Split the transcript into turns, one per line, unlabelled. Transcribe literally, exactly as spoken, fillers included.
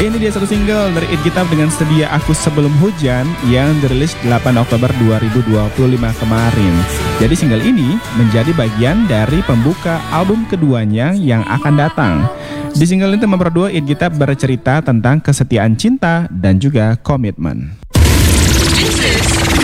Ini dia satu single dari It Gitab dengan Sedia Aku Sebelum Hujan yang dirilis delapan Oktober dua ribu dua puluh lima kemarin. Jadi single ini menjadi bagian dari pembuka album keduanya yang akan datang. Di single ini nomor dua, It Gitab bercerita tentang kesetiaan cinta dan juga komitmen.